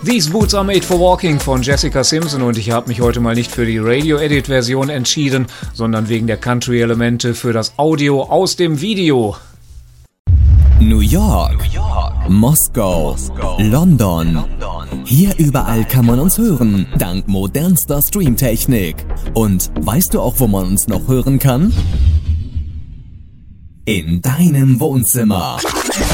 These Boots Are Made for Walking von Jessica Simpson und ich habe mich heute mal nicht für die Radio-Edit-Version entschieden, sondern wegen der Country-Elemente für das Audio aus dem Video. New York, Moskau, London. Hier überall kann man uns hören, dank modernster Streamtechnik. Und weißt du auch, wo man uns noch hören kann? In deinem Wohnzimmer.